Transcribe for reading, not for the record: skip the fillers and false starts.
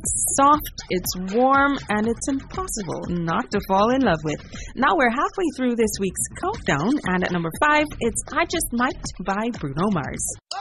It's soft, it's warm, and it's impossible not to fall in love with. Now we're halfway through this week's countdown, and at number 5, it's I Just Might by Bruno Mars.